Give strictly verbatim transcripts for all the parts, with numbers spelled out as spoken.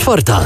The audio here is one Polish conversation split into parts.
Czwarta.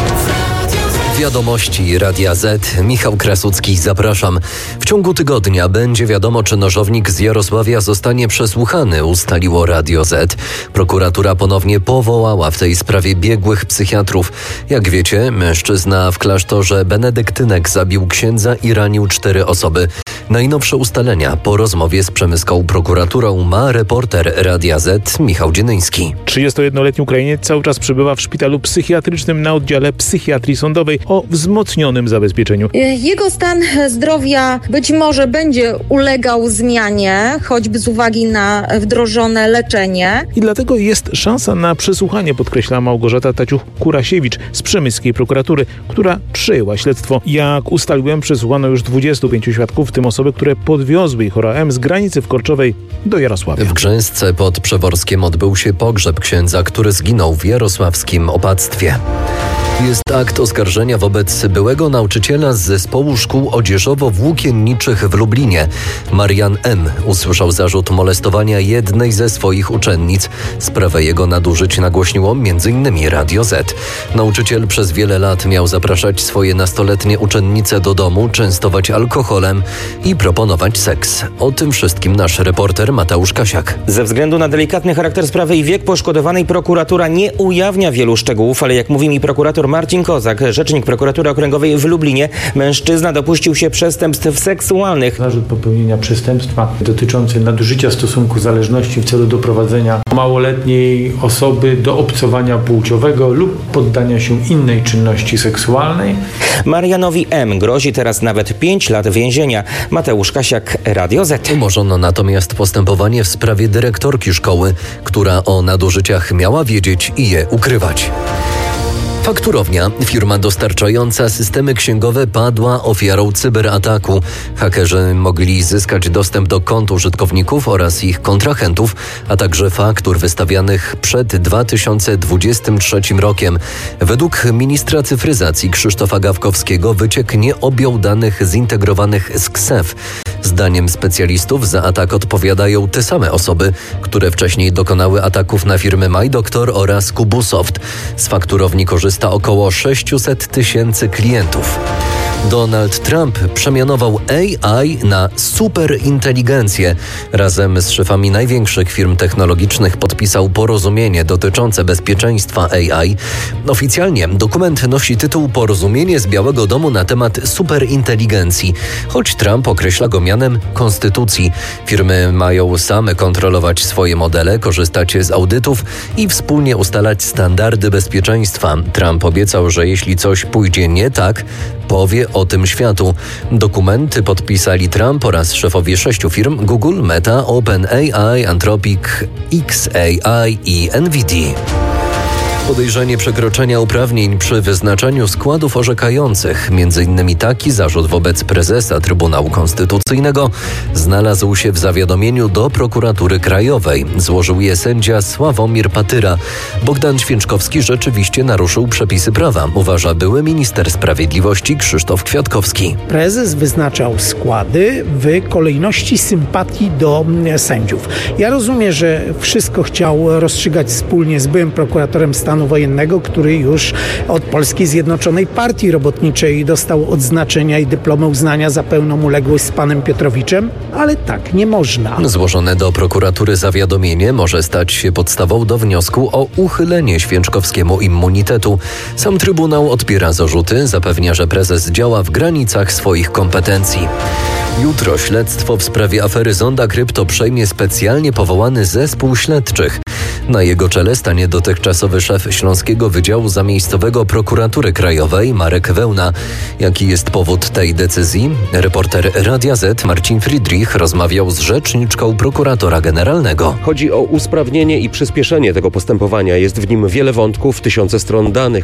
Wiadomości Radia Z. Michał Krasucki, zapraszam. W ciągu tygodnia będzie wiadomo, czy nożownik z Jarosławia zostanie przesłuchany, ustaliło Radio Z. Prokuratura ponownie powołała w tej sprawie biegłych psychiatrów. Jak wiecie, mężczyzna w klasztorze benedyktynek zabił księdza i ranił cztery osoby. Najnowsze ustalenia po rozmowie z przemyską prokuraturą ma reporter Radia Z Michał Dzienyński. trzydziestojednoletni Ukrainiec cały czas przebywa w szpitalu psychiatrycznym na oddziale psychiatrii sądowej o wzmocnionym zabezpieczeniu. Jego stan zdrowia być może będzie ulegał zmianie, choćby z uwagi na wdrożone leczenie. I dlatego jest szansa na przesłuchanie, podkreśla Małgorzata Taciuch-Kurasiewicz z przemyskiej prokuratury, która przejęła śledztwo. Jak ustaliłem, przesłuchano już dwudziestu pięciu świadków, w tym osoby, które podwiozły Chora M z granicy w Korczowej do Jarosławia. W Grzęsce pod Przeworskiem odbył się pogrzeb księdza, który zginął w jarosławskim opactwie. Jest akt oskarżenia wobec byłego nauczyciela z zespołu szkół odzieżowo-włókienniczych w Lublinie. Marian M. usłyszał zarzut molestowania jednej ze swoich uczennic. Sprawę jego nadużyć nagłośniło m.in. Radio Z. Nauczyciel przez wiele lat miał zapraszać swoje nastoletnie uczennice do domu, częstować alkoholem i proponować seks. O tym wszystkim nasz reporter Mateusz Kasiak. Ze względu na delikatny charakter sprawy i wiek poszkodowanej prokuratura nie ujawnia wielu szczegółów, ale jak mówi mi prokurator Marcin Kozak, rzecznik prokuratury okręgowej w Lublinie, mężczyzna dopuścił się przestępstw seksualnych. Zarzut popełnienia przestępstwa dotyczące nadużycia stosunku zależności w celu doprowadzenia małoletniej osoby do obcowania płciowego lub poddania się innej czynności seksualnej. Marianowi M. grozi teraz nawet pięć lat więzienia. Mateusz Kasiak, Radio Z. Umorzono natomiast postępowanie w sprawie dyrektorki szkoły, która o nadużyciach miała wiedzieć i je ukrywać. Fakturownia, firma dostarczająca systemy księgowe, padła ofiarą cyberataku. Hakerzy mogli zyskać dostęp do kont użytkowników oraz ich kontrahentów, a także faktur wystawianych przed dwa tysiące dwudziestym trzecim rokiem. Według ministra cyfryzacji Krzysztofa Gawkowskiego wyciek nie objął danych zintegrowanych z K S E F. Zdaniem specjalistów za atak odpowiadają te same osoby, które wcześniej dokonały ataków na firmy MyDoctor oraz Kubusoft. Z fakturowni korzysta około sześćset tysięcy klientów. Donald Trump przemianował A I na superinteligencję. Razem z szefami największych firm technologicznych podpisał porozumienie dotyczące bezpieczeństwa A I. Oficjalnie dokument nosi tytuł Porozumienie z Białego Domu na temat superinteligencji, choć Trump określa go mianem konstytucji. Firmy mają same kontrolować swoje modele, korzystać z audytów i wspólnie ustalać standardy bezpieczeństwa. Trump obiecał, że jeśli coś pójdzie nie tak, powie o tym światu. Dokumenty podpisali Trump oraz szefowie sześciu firm: Google, Meta, OpenAI, Anthropic, X A I i Nvidia. Podejrzenie przekroczenia uprawnień przy wyznaczaniu składów orzekających, między innymi taki zarzut wobec prezesa Trybunału Konstytucyjnego, znalazł się w zawiadomieniu do Prokuratury Krajowej. Złożył je sędzia Sławomir Patyra. Bogdan Święczkowski rzeczywiście naruszył przepisy prawa, uważa były minister sprawiedliwości Krzysztof Kwiatkowski. Prezes wyznaczał składy w kolejności sympatii do sędziów. Ja rozumiem, że wszystko chciał rozstrzygać wspólnie z byłym prokuratorem stanu wojennego, który już od Polskiej Zjednoczonej Partii Robotniczej dostał odznaczenia i dyplomy uznania za pełną uległość z panem Piotrowiczem, ale tak nie można. Złożone do prokuratury zawiadomienie może stać się podstawą do wniosku o uchylenie Święczkowskiemu immunitetu. Sam Trybunał odpiera zarzuty, zapewnia, że prezes działa w granicach swoich kompetencji. Jutro śledztwo w sprawie afery Zonda Krypto przejmie specjalnie powołany zespół śledczych. Na jego czele stanie dotychczasowy szef Śląskiego Wydziału Zamiejscowego Prokuratury Krajowej Marek Wełna. Jaki jest powód tej decyzji? Reporter Radia Z Marcin Friedrich rozmawiał z rzeczniczką prokuratora generalnego. Chodzi o usprawnienie i przyspieszenie tego postępowania. Jest w nim wiele wątków, tysiące stron danych,